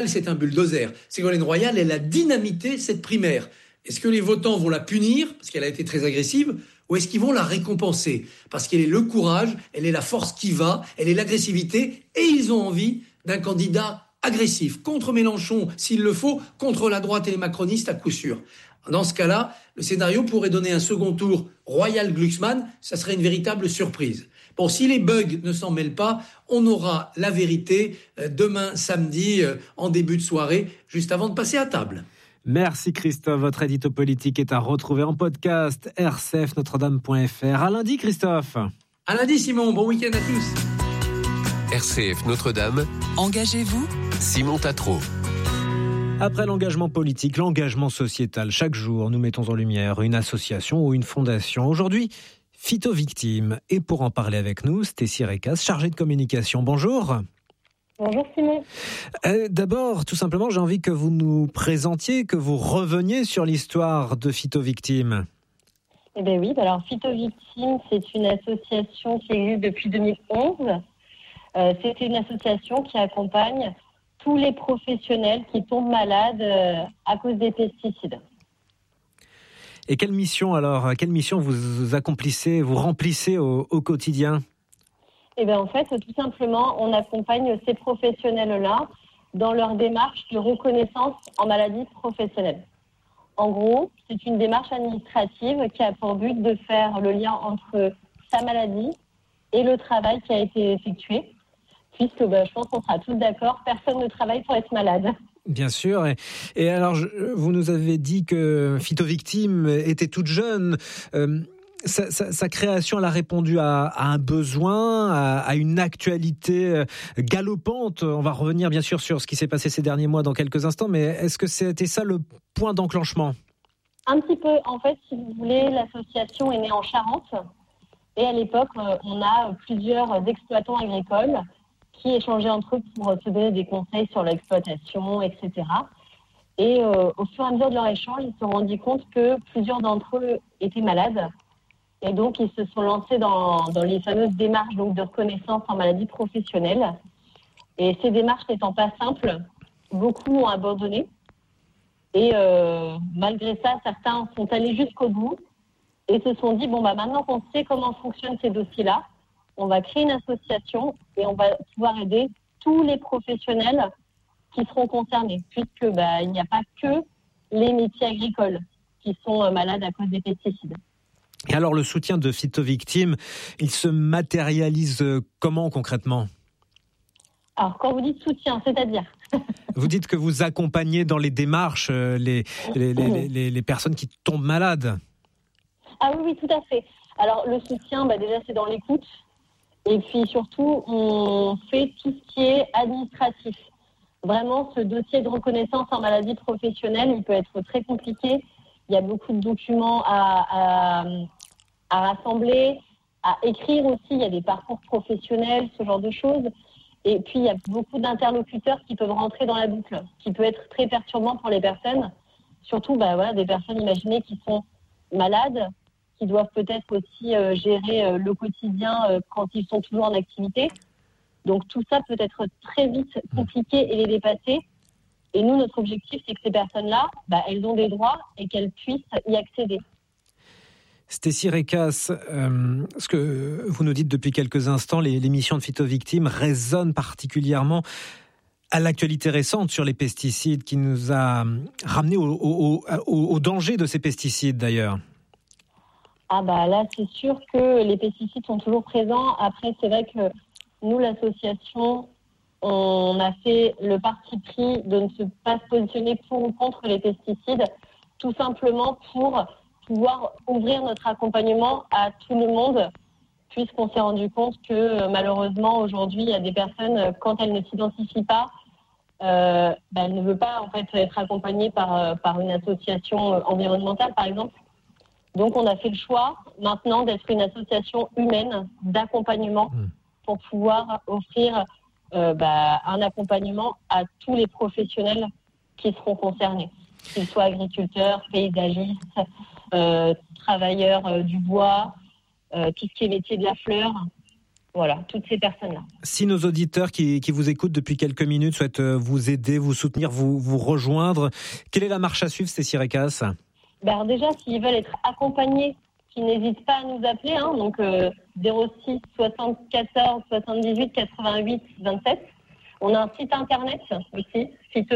C'est un bulldozer. Ségolène Royal, elle a dynamité cette primaire. Est-ce que les votants vont la punir, parce qu'elle a été très agressive, ou est-ce qu'ils vont la récompenser? Parce qu'elle est le courage, elle est la force qui va, elle est l'agressivité, et ils ont envie d'un candidat agressif, contre Mélenchon s'il le faut, contre la droite et les macronistes à coup sûr. Dans ce cas-là, le scénario pourrait donner un second tour Royal-Glucksmann, ça serait une véritable surprise. Bon, si les bugs ne s'en mêlent pas, on aura la vérité demain samedi en début de soirée, juste avant de passer à table. Merci Christophe, votre édito politique est à retrouver en podcast rcfnotredame.fr. À lundi Christophe. À lundi Simon, bon week-end à tous. RCF Notre-Dame. Engagez-vous, Simon Tatro. Après l'engagement politique, l'engagement sociétal, chaque jour, nous mettons en lumière une association ou une fondation. Aujourd'hui, Phytovictimes. Et pour en parler avec nous, Stécie Recas, chargée de communication. Bonjour. Bonjour Simon. D'abord, tout simplement, j'ai envie que vous nous présentiez, que vous reveniez sur l'histoire de Phytovictimes. Eh bien oui, alors Phytovictimes, c'est une association qui existe depuis 2011. C'est une association qui accompagne tous les professionnels qui tombent malades à cause des pesticides. Et quelle mission vous accomplissez, vous remplissez au quotidien? Eh bien en fait, tout simplement, on accompagne ces professionnels-là dans leur démarche de reconnaissance en maladie professionnelle. En gros, c'est une démarche administrative qui a pour but de faire le lien entre sa maladie et le travail qui a été effectué. Puisque je pense qu'on sera tous d'accord, personne ne travaille pour être malade. Bien sûr. Et alors, vous nous avez dit que Phytovictimes était toute jeune. Sa création, elle a répondu à un besoin, à une actualité galopante. On va revenir bien sûr sur ce qui s'est passé ces derniers mois dans quelques instants, mais est-ce que c'était ça le point d'enclenchement? Un petit peu. En fait, si vous voulez, l'association est née en Charente. Et à l'époque, on a plusieurs exploitants agricoles qui échangeaient entre eux pour se donner des conseils sur l'exploitation, etc. Et au fur et à mesure de leur échange, ils se sont rendus compte que plusieurs d'entre eux étaient malades. Et donc, ils se sont lancés dans les fameuses démarches donc, de reconnaissance en maladie professionnelle. Et ces démarches n'étant pas simples, beaucoup ont abandonné. Et malgré ça, certains sont allés jusqu'au bout et se sont dit, maintenant qu'on sait comment fonctionnent ces dossiers-là, on va créer une association et on va pouvoir aider tous les professionnels qui seront concernés, puisque il n'y a pas que les métiers agricoles qui sont malades à cause des pesticides. Et alors, le soutien de Phytovictimes, il se matérialise comment concrètement? Alors, quand vous dites soutien, c'est-à-dire? Vous dites que vous accompagnez dans les démarches les personnes qui tombent malades. Ah oui, tout à fait. Alors, le soutien, déjà, c'est dans l'écoute. Et puis, surtout, on fait tout ce qui est administratif. Vraiment, ce dossier de reconnaissance en maladie professionnelle, il peut être très compliqué. Il y a beaucoup de documents à rassembler, à écrire aussi. Il y a des parcours professionnels, ce genre de choses. Et puis, il y a beaucoup d'interlocuteurs qui peuvent rentrer dans la boucle, ce qui peut être très perturbant pour les personnes. Surtout, des personnes, imaginez, qui sont malades, qui doivent peut-être aussi gérer le quotidien quand ils sont toujours en activité. Donc, tout ça peut être très vite compliqué et les dépasser. Et nous, notre objectif, c'est que ces personnes-là, elles ont des droits et qu'elles puissent y accéder. Stécie Recas, ce que vous nous dites depuis quelques instants, les missions de Phytovictimes résonnent particulièrement à l'actualité récente sur les pesticides qui nous a ramené au danger de ces pesticides d'ailleurs. Là, c'est sûr que les pesticides sont toujours présents. Après, c'est vrai que nous, l'association, on a fait le parti pris de ne pas se positionner pour ou contre les pesticides, tout simplement pour pouvoir ouvrir notre accompagnement à tout le monde, puisqu'on s'est rendu compte que malheureusement, aujourd'hui, il y a des personnes, quand elles ne s'identifient pas, elles ne veulent pas en fait, être accompagnées par une association environnementale, par exemple. Donc, on a fait le choix maintenant d'être une association humaine d'accompagnement pour pouvoir offrir un accompagnement à tous les professionnels qui seront concernés, qu'ils soient agriculteurs, paysagistes, travailleurs du bois, tout ce qui est métier de la fleur. Voilà, toutes ces personnes-là. Si nos auditeurs qui vous écoutent depuis quelques minutes souhaitent vous aider, vous soutenir, vous rejoindre, quelle est la marche à suivre, Stécie Récasse ? Alors déjà, s'ils veulent être accompagnés, qu'ils n'hésitent pas à nous appeler, donc 06 74 78 88 27. On a un site internet aussi,